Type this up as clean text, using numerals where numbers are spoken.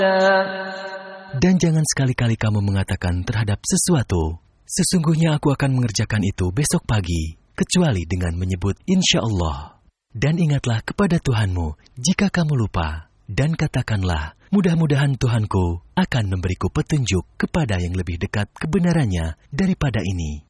Dan jangan sekali-kali kamu mengatakan terhadap sesuatu, sesungguhnya aku akan mengerjakan itu besok pagi, kecuali dengan menyebut insya Allah. Dan ingatlah kepada Tuhanmu jika kamu lupa, dan katakanlah, mudah-mudahan Tuhanku akan memberiku petunjuk kepada yang lebih dekat kebenarannya daripada ini.